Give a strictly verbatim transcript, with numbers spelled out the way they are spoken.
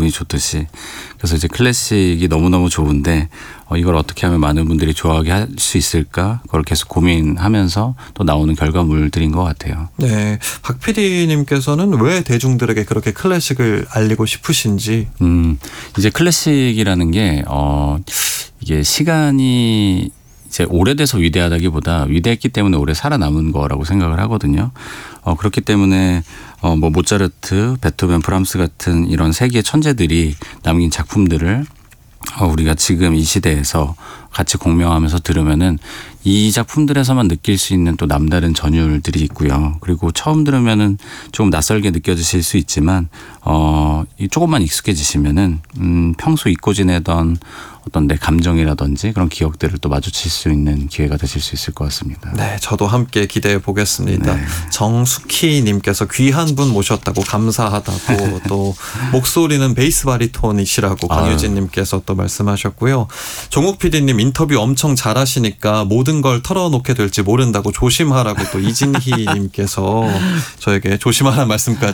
기분이 좋듯이. 그래서 이제 클래식이 너무너무 좋은데 어, 이걸 어떻게 하면 많은 분들이 좋아하게 할 수 있을까? 그걸 계속 고민하면서 또 나오는 결과물들인 것 같아요. 네, 박 피디님께서는 왜 대중들에게 그렇게 클래식을 알리고 싶으신지. 음, 이제 클래식이라는 게 어, 이게 시간이 이제 오래돼서 위대하다기보다 위대했기 때문에 오래 살아남은 거라고 생각을 하거든요. 어, 그렇기 때문에 어, 뭐 모차르트, 베토벤, 브람스 같은 이런 세계 천재들이 남긴 작품들을 어, 우리가 지금 이 시대에서 같이 공명하면서 들으면은 이 작품들에서만 느낄 수 있는 또 남다른 전율들이 있고요. 그리고 처음 들으면은 조금 낯설게 느껴지실 수 있지만 어, 조금만 익숙해지시면은 음, 평소 잊고 지내던 어떤 내 감정이라든지 그런 기억들을 또 마주칠 수 있는 기회가 되실 수 있을 것 같습니다. 네, 저도 함께 기대해 보겠습니다. 네. 정숙희님께서 귀한 분 모셨다고 감사하다고 또 목소리는 베이스 바리톤이시라고 강유진님께서 또 말씀하셨고요. 종욱 피디님 인터뷰 엄청 잘하시니까 모든 걸 털어놓게 될지 모른다고 조심하라고 또 이진희님께서 저에게 조심하라는 말씀까지